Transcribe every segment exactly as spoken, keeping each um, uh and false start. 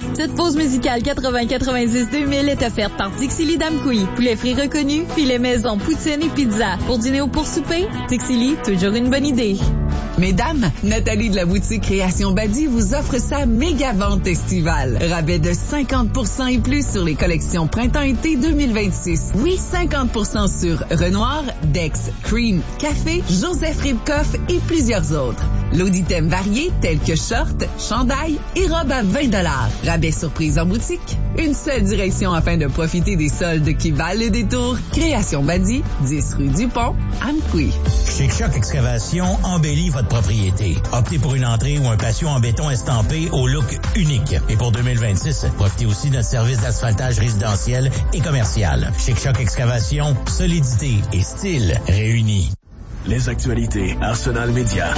Cette pause musicale quatre-vingts quatre-vingt-dix deux mille est offerte par Dixili Damkoui. Poulet frit reconnu, filet maison, poutine et pizza. Pour dîner ou pour souper, Dixili, toujours une bonne idée. Mesdames, Nathalie de la boutique Création Badi vous offre sa méga vente estivale. Rabais de cinquante pour cent et plus sur les collections printemps-été deux mille vingt-six. Oui, cinquante pour cent sur Renoir, Dex, Cream, Café, Joseph Ribkoff et plusieurs autres. Lot d'items variés tels que shorts, chandails et robes à vingt dollars. Rabais surprise en boutique. Une seule direction afin de profiter des soldes qui valent le détour. Création Badi, dix rue du Pont, Amqui. Chez Choc Excavation, embellit votre propriété. Optez pour une entrée ou un patio en béton estampé au look unique. Et pour deux mille vingt-six, profitez aussi de notre service d'asphaltage résidentiel et commercial. Chez Choc Excavation, solidité et style réunis. Les actualités Arsenal Média.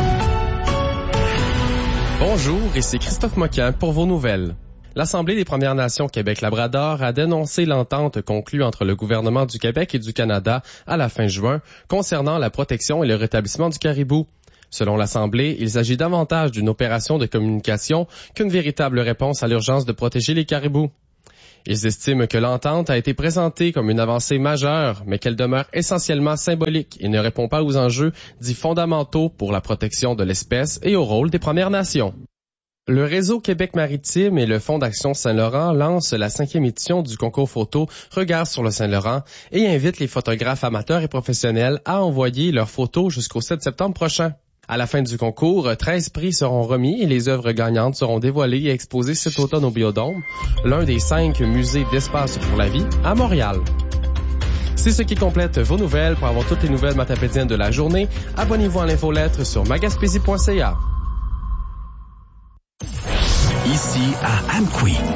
Bonjour, ici Christophe Moquin pour vos nouvelles. L'Assemblée des Premières Nations Québec-Labrador a dénoncé l'entente conclue entre le gouvernement du Québec et du Canada à la fin juin concernant la protection et le rétablissement du caribou. Selon l'Assemblée, il s'agit davantage d'une opération de communication qu'une véritable réponse à l'urgence de protéger les caribous. Ils estiment que l'entente a été présentée comme une avancée majeure, mais qu'elle demeure essentiellement symbolique et ne répond pas aux enjeux dits fondamentaux pour la protection de l'espèce et au rôle des Premières Nations. Le Réseau Québec Maritime et le Fonds d'Action Saint-Laurent lancent la cinquième édition du concours photo Regard sur le Saint-Laurent et invitent les photographes amateurs et professionnels à envoyer leurs photos jusqu'au sept septembre prochain. À la fin du concours, treize prix seront remis et les œuvres gagnantes seront dévoilées et exposées cet automne au Biodôme, l'un des cinq musées d'espace pour la vie à Montréal. C'est ce qui complète vos nouvelles. Pour avoir toutes les nouvelles matapédiennes de la journée, abonnez-vous à l'infolettre sur magaspésie point c a. Ici à Amqui.